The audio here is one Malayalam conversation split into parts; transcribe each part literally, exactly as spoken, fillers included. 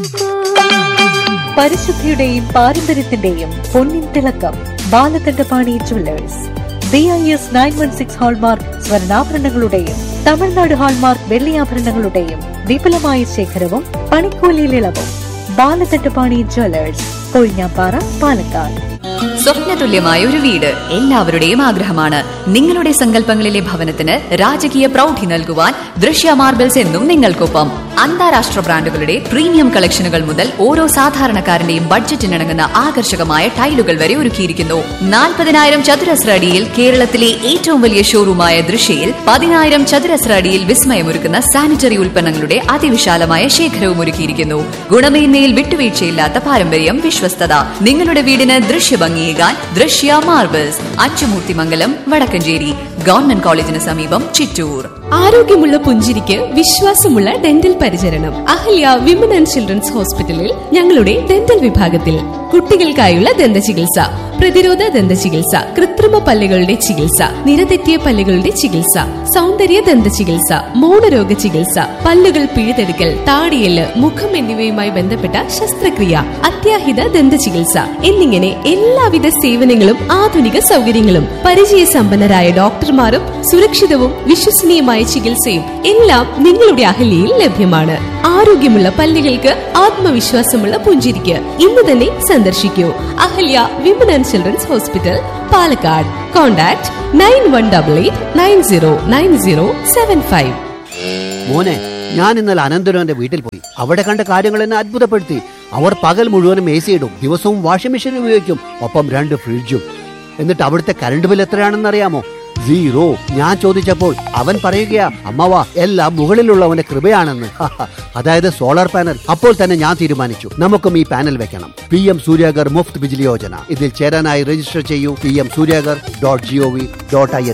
പരിശുദ്ധിയുടെയും പാരമ്പര്യത്തിന്റെയും പൊന്നിൻ തിളക്കം Balakandapani Jewellers. B I S nine one six hallmark സ്വർണ്ണാഭരണങ്ങളുടെയും Tamil Nadu hallmark വെള്ളിയാഭരണങ്ങളുടെയും വിപുലമായ ശേഖരവും പണിക്കൂലിയിൽ ഇളവും. ബാലകണ്ഠപാണി ജ്വല്ലേഴ്സ്, കൊഴിഞ്ഞാപ്പാറ, പാലക്കാട്. സ്വപ്നതുല്യമായ ഒരു വീട് എല്ലാവരുടെയും ആഗ്രഹമാണ്. നിങ്ങളുടെ സങ്കല്പങ്ങളിലെ ഭവനത്തിന് രാജകീയ പ്രൗഢി നൽകുവാൻ ദൃശ്യ മാർബിൾസ് എന്നും നിങ്ങൾക്കൊപ്പം. അന്താരാഷ്ട്ര ബ്രാൻഡുകളുടെ പ്രീമിയം കളക്ഷനുകൾ മുതൽ ഓരോ സാധാരണക്കാരന്റെയും ബഡ്ജറ്റിനിണങ്ങുന്ന ആകർഷകമായ ടൈലുകൾ വരെ ഒരുക്കിയിരിക്കുന്നു. നാൽപ്പതിനായിരം ചതുരശ്ര അടിയിൽ കേരളത്തിലെ ഏറ്റവും വലിയ ഷോറൂമായ ദൃശ്യയിൽ പതിനായിരം ചതുരശ്ര അടിയിൽ വിസ്മയമൊരുക്കുന്ന സാനിറ്ററി ഉൽപ്പന്നങ്ങളുടെ അതിവിശാലമായ ശേഖരവും ഒരുക്കിയിരിക്കുന്നു. ഗുണമേന്മയിൽ വിട്ടുവീഴ്ചയില്ലാത്ത പാരമ്പര്യം, വിശ്വസ്തത. നിങ്ങളുടെ വീടിന് ദൃശ്യഭംഗിയേകാൻ ദൃശ്യ മാർബിൾസ്, അച്ചുമൂർത്തിമംഗലം, വടക്കഞ്ചേരി. ഗവൺമെന്റ് കോളേജിന് സമീപം, ചിറ്റൂർ. ആരോഗ്യമുള്ള പുഞ്ചിരിക്ക് വിശ്വാസമുള്ള ഡെന്റൽ പരിചരണം അഹല്യ വിമൻ ആൻഡ് ചിൽഡ്രൻസ് ഹോസ്പിറ്റലിൽ ഞങ്ങളുടെ ഡെന്റൽ വിഭാഗത്തിൽ കുട്ടികൾക്കായുള്ള ദന്ത ചികിത്സ, പ്രതിരോധ ദന്ത ചികിത്സ, കൃത്രിമ പല്ലുകളുടെ ചികിത്സ, നിരതെറ്റിയ പല്ലുകളുടെ ചികിത്സ, സൗന്ദര്യ ദന്ത ചികിത്സ, മൗനരോഗ ചികിത്സ, പല്ലുകൾ പിഴുതെടുക്കൽ, താടിയെല്ല്, മുഖം എന്നിവയുമായി ബന്ധപ്പെട്ട ശസ്ത്രക്രിയ, അത്യാഹിത ദന്ത ചികിത്സ എന്നിങ്ങനെ എല്ലാവിധ സേവനങ്ങളും ആധുനിക സൗകര്യങ്ങളും പരിചയസമ്പന്നരായ ഡോക്ടർമാരും സുരക്ഷിതവും വിശ്വസനീയമായ ചികിത്സയും എല്ലാം നിങ്ങളുടെ അഹല്യയിൽ ലഭ്യമാണ്. ആരോഗ്യമുള്ള പല്ലുകൾക്ക് ആത്മവിശ്വാസമുള്ള പുഞ്ചിരിക്ക് ഇന്ന് തന്നെ സന്ദർശിക്കൂ Ahalya women and children's hospital, Palakkad. Contact nine one double eight nine zero nine zero seven five. മോനെ, ഞാൻ ഇന്നലെ അനന്തരവന്റെ വീട്ടിൽ പോയി. അവിടെ കണ്ട കാര്യങ്ങൾ എന്നെ അത്ഭുതപ്പെടുത്തി. അവർ പകൽ മുഴുവനും എ സി ഇടും, ദിവസവും വാഷിംഗ് മെഷീൻ ഉപയോഗിക്കും, ഒപ്പം രണ്ട് ഫ്രിഡ്ജും. എന്നിട്ട് അവിടുത്തെ കറണ്ട് ബിൽ എത്രയാണെന്ന് അറിയാമോ? സീറോ. ഞാൻ ചോദിച്ചപ്പോൾ അവൻ പറയുകയാ, അമ്മവാ, എല്ലാം മുകളിലുള്ളവന്റെ കൃപയാണെന്ന്. അതായത് സോളാർ പാനൽ. അപ്പോൾ തന്നെ ഞാൻ തീരുമാനിച്ചു, നമുക്കും ഈ പാനൽ വെക്കണം. P M Suryaghar Muft Bijli Yojana. ഇതിൽ ചേരാനായി രജിസ്റ്റർ ചെയ്യൂ P M Suryaghar dot G O V dot I N.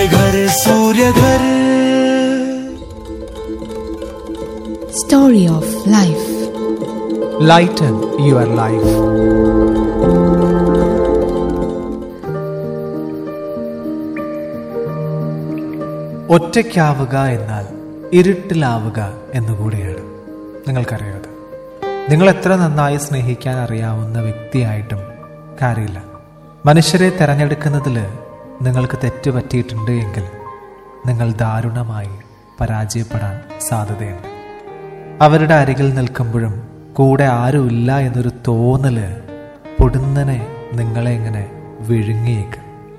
Story of life. Lighten your life. ഒറ്റയ്ക്കാവുക എന്നാൽ ഇരുട്ടിലാവുക എന്നുകൂടിയാണ്. നിങ്ങൾക്കറിയാതെ നിങ്ങൾ എത്ര നന്നായി സ്നേഹിക്കാൻ അറിയാവുന്ന വ്യക്തിയായിട്ടും കാര്യമില്ല. മനുഷ്യരെ തിരഞ്ഞെടുക്കുന്നതിൽ നിങ്ങൾക്ക് തെറ്റുപറ്റിയിട്ടുണ്ട് എങ്കിൽ നിങ്ങൾ ദാരുണമായി പരാജയപ്പെടാൻ സാധ്യതയുണ്ട്. അവരുടെ അരികിൽ നിൽക്കുമ്പോഴും കൂടെ ആരുമില്ല എന്നൊരു തോന്നല് പൊടുന്നനെ നിങ്ങളെ ഇങ്ങനെ വിഴുങ്ങിയേക്കും.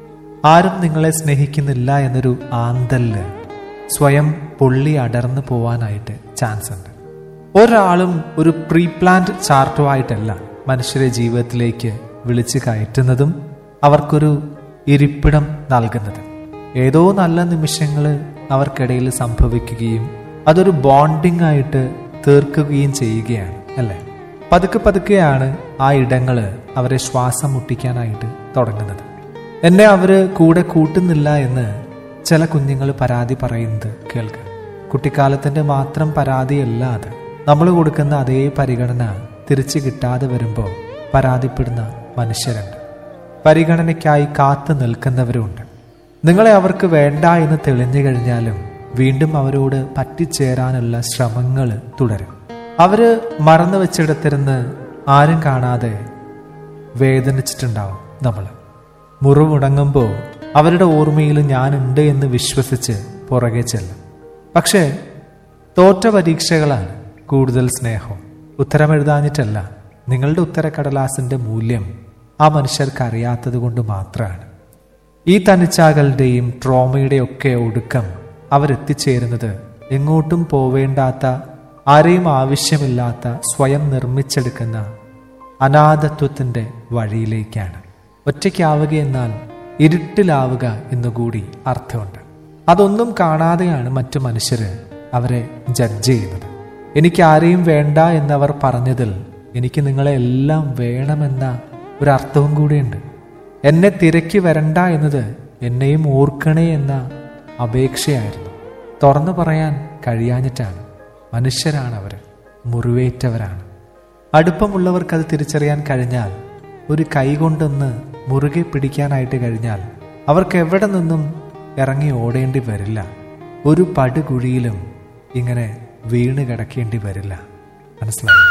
ആരും നിങ്ങളെ സ്നേഹിക്കുന്നില്ല എന്നൊരു ആന്തല് സ്വയം പൊള്ളി അടർന്നു പോവാനായിട്ട് ചാൻസ് ഉണ്ട്. ഒരാളും ഒരു പ്രീ പ്ലാൻഡ് ചാർട്ടുമായിട്ടല്ല മനുഷ്യരെ ജീവിതത്തിലേക്ക് വിളിച്ചു കയറ്റുന്നതും അവർക്കൊരു ഇരിപ്പിടം നൽകുന്നതും. ഏതോ നല്ല നിമിഷങ്ങൾ അവർക്കിടയിൽ സംഭവിക്കുകയും അതൊരു ബോണ്ടിങ് ആയിട്ട് തീർക്കുകയും ചെയ്യുകയാണ്, അല്ലേ? പതുക്കെ പതുക്കെയാണ് ആ ഇടങ്ങള് അവരെ ശ്വാസം മുട്ടിക്കാനായിട്ട് തുടങ്ങുന്നത്. എന്നെ അവര് കൂടെ കൂട്ടുന്നില്ല എന്ന് ചില കുഞ്ഞുങ്ങൾ പരാതി പറയുന്നത് കേൾക്കാം. കുട്ടിക്കാലത്തിന്റെ മാത്രം പരാതിയല്ലാതെ നമ്മൾ കൊടുക്കുന്ന അതേ പരിഗണന തിരിച്ചു കിട്ടാതെ വരുമ്പോൾ പരാതിപ്പെടുന്ന മനുഷ്യരുണ്ട്. പരിഗണനയ്ക്കായി കാത്തു നിൽക്കുന്നവരുണ്ട്. നിങ്ങളെ അവർക്ക് വേണ്ട എന്ന് തെളിഞ്ഞു കഴിഞ്ഞാലും വീണ്ടും അവരോട് പറ്റിച്ചേരാനുള്ള ശ്രമങ്ങൾ തുടരും. അവര് മറന്നു വെച്ചിടത്തിരുന്ന് ആരും കാണാതെ വേദനിച്ചിട്ടുണ്ടാവും നമ്മൾ. മുറിവുണങ്ങുമ്പോൾ അവരുടെ ഓർമ്മയിൽ ഞാനുണ്ട് എന്ന് വിശ്വസിച്ച് പുറകെ ചെല്ലും. പക്ഷേ തോറ്റ പരീക്ഷകളാണ് കൂടുതൽ സ്നേഹം. ഉത്തരമെഴുതാഞ്ഞിട്ടല്ല, നിങ്ങളുടെ ഉത്തരക്കടലാസിന്റെ മൂല്യം ആ മനുഷ്യർക്ക് അറിയാത്തത് കൊണ്ട് മാത്രമാണ്. ഈ തനിച്ചാകളുടെയും ട്രോമയുടെയും ഒക്കെ ഒടുക്കം അവരെത്തിച്ചേരുന്നത് എങ്ങോട്ടും പോവേണ്ടാത്ത, ആരെയും ആവശ്യമില്ലാത്ത, സ്വയം നിർമ്മിച്ചെടുക്കുന്ന അനാഥത്വത്തിന്റെ വഴിയിലേക്കാണ്. ഒറ്റയ്ക്കാവുക എന്നാൽ ഇരുട്ടിലാവുക എന്നുകൂടി അർത്ഥമുണ്ട്. അതൊന്നും കാണാതെയാണ് മറ്റു മനുഷ്യര് അവരെ ജഡ്ജ് ചെയ്യുന്നത്. എനിക്ക് ആരെയും വേണ്ട എന്നവർ പറഞ്ഞതിൽ എനിക്ക് നിങ്ങളെ എല്ലാം വേണമെന്ന ഒരർത്ഥവും കൂടിയുണ്ട്. എന്നെ തിരക്കി വരണ്ട എന്നത് എന്നെയും ഓർക്കണേ എന്ന അപേക്ഷയായിരുന്നു. തുറന്നു പറയാൻ കഴിയാഞ്ഞിട്ടാണ്. മനുഷ്യരാണ് അവർ, മുറിവേറ്റവരാണ്. അടുപ്പമുള്ളവർക്കത് തിരിച്ചറിയാൻ കഴിഞ്ഞാൽ, ഒരു കൈ കൊണ്ടൊന്ന് മുറുകെ പിടിക്കാനായിട്ട് കഴിഞ്ഞാൽ അവർക്ക് എവിടെ നിന്നും ഇറങ്ങി ഓടേണ്ടി വരില്ല. ഒരു പടുകുഴിയിലും ഇങ്ങനെ വീണ് കിടക്കേണ്ടി വരില്ല. മനസ്സിലായി?